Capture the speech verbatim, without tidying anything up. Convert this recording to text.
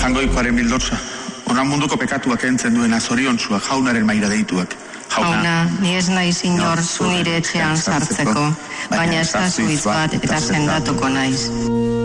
Jangoikoaren bildotsa, ona munduko pekatuak entzen duena zoriontsua jaunaren maira deituak. Jauna, ni ez naiz inor zu nire etxean sartzeko, baina ez da zuitz bat eta sendatuko naiz.